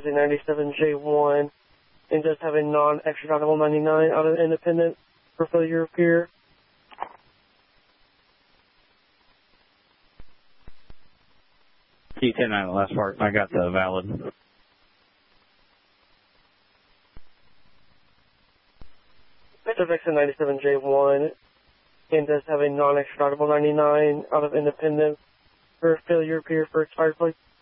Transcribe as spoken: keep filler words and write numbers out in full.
a ninety-seven J one and does have a non-extraditable ninety-nine out of independent for failure of pier. T ten nine, the last part. I got the valid. Pacific's a ninety-seven J one and does have a non-extraditable ninety-nine out of independent for failure of pier for expired plate.